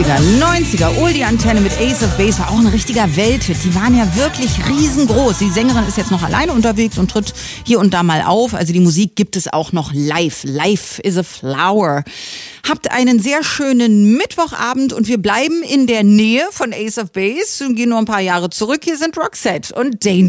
80er, 90er, Oldie-Antenne mit Ace of Base war auch ein richtiger Welthit. Die waren ja wirklich riesengroß. Die Sängerin ist jetzt noch alleine unterwegs und tritt hier und da mal auf. Also die Musik gibt es auch noch live. Life is a Flower. Habt einen sehr schönen Mittwochabend und wir bleiben in der Nähe von Ace of Base und gehen nur ein paar Jahre zurück. Hier sind Roxette und Danger.